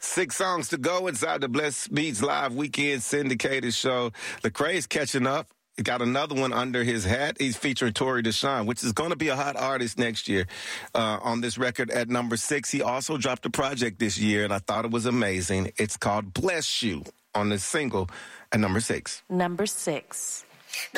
6 songs to go inside the Blessed Beats Live Weekend syndicated show. Lecrae's catching up. He got another one under his hat. He's featuring Tori Deshawn, which is going to be a hot artist next year on this record at number 6. He also dropped a project this year, and I thought it was amazing. It's called Bless You on the single at number 6. Number 6.